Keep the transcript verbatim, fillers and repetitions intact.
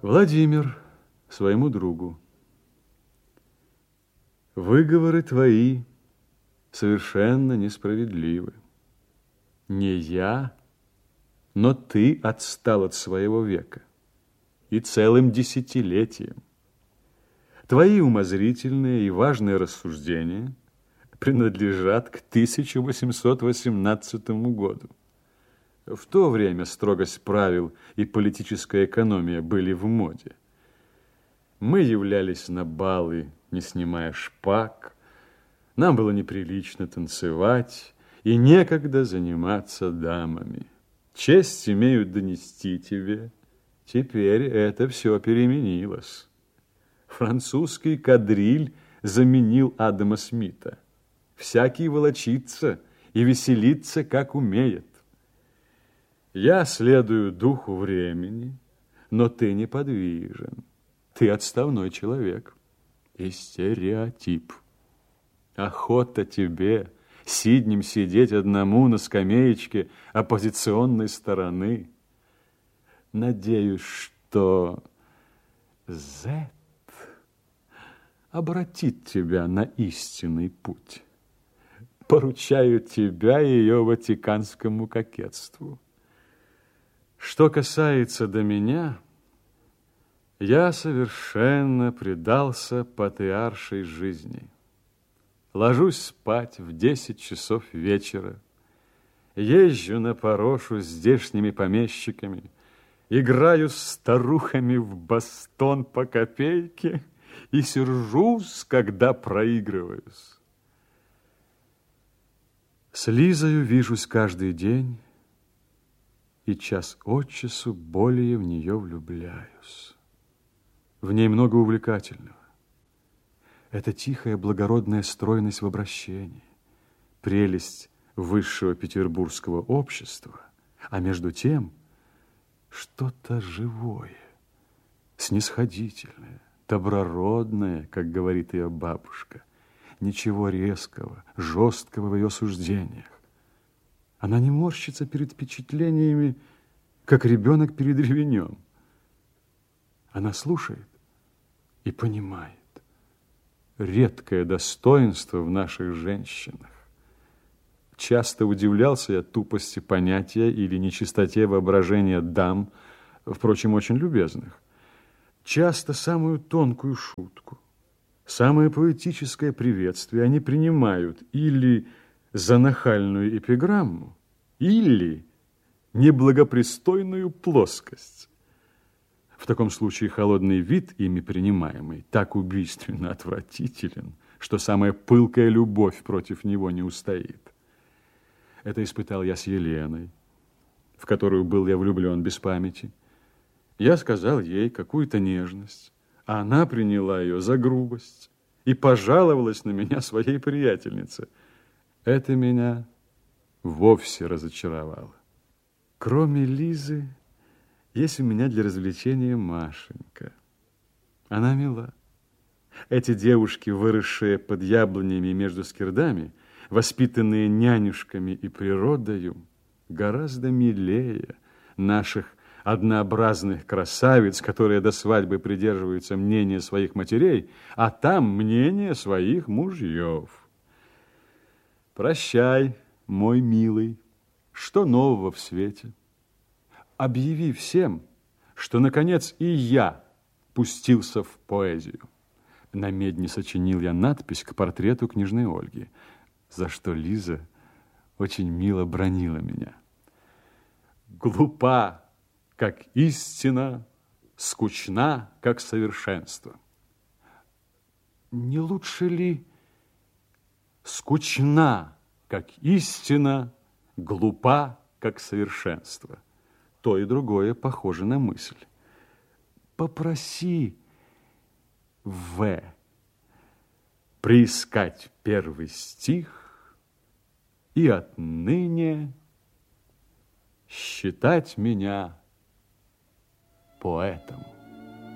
Владимир своему другу. Выговоры твои совершенно несправедливы. Не я, но ты отстал от своего века и целым десятилетием. Твои умозрительные и важные рассуждения принадлежат к тысяча восемьсот восемнадцатому году. В то время строгость правил и политическая экономия были в моде. Мы являлись на балы, не снимая шпаг. Нам было неприлично танцевать и некогда заниматься дамами. Честь имею донести тебе. Теперь это все переменилось. Французский кадриль заменил Адама Смита. Всякий волочится и веселится, как умеет. Я следую духу времени, но ты неподвижен. Ты отставной человек и стереотип. Охота тебе сиднем сидеть одному на скамеечке оппозиционной стороны. Надеюсь, что Z обратит тебя на истинный путь. Поручаю тебя ее ватиканскому кокетству. Что касается до меня, я совершенно предался патриаршей жизни. Ложусь спать в десять часов вечера, езжу на порошу с здешними помещиками, играю с старухами в бастон по копейке и сержусь, когда проигрываюсь. С Лизою вижусь каждый день, и час от часу более в нее влюбляюсь. В ней много увлекательного. Это тихая благородная стройность в обращении, прелесть высшего петербургского общества, а между тем что-то живое, снисходительное, доброродное, как говорит ее бабушка, ничего резкого, жесткого в ее суждениях. Она не морщится перед впечатлениями, как ребенок перед ревенем. Она слушает и понимает. Редкое достоинство в наших женщинах. Часто удивлялся я тупости понятия или нечистоте воображения дам, впрочем, очень любезных. Часто самую тонкую шутку, самое поэтическое приветствие они принимают или за нахальную эпиграмму, или неблагопристойную плоскость. В таком случае холодный вид, ими принимаемый, так убийственно отвратителен, что самая пылкая любовь против него не устоит. Это испытал я с Еленой, в которую был я влюблен без памяти. Я сказал ей какую-то нежность, а она приняла ее за грубость и пожаловалась на меня своей приятельнице. Это меня вовсе разочаровало. Кроме Лизы, есть у меня для развлечения Машенька. Она мила. Эти девушки, выросшие под яблонями между скирдами, воспитанные нянюшками и природою, гораздо милее наших однообразных красавиц, которые до свадьбы придерживаются мнения своих матерей, а там мнения своих мужьев. Прощай, мой милый, что нового в свете? Объяви всем, что, наконец, и я пустился в поэзию. На медне сочинил я надпись к портрету княжны Ольги, за что Лиза очень мило бранила меня. Глупа, как истина, скучна, как совершенство. Не лучше ли скучна, как истина, глупа, как совершенство? То и другое похоже на мысль. Попроси В. приискать первый стих и отныне считать меня поэтом.